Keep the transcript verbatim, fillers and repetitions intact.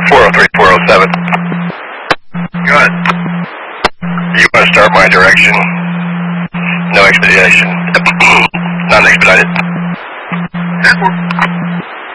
four oh three, four oh seven. Go ahead. You want to start my direction? No expedition. Non-expedited.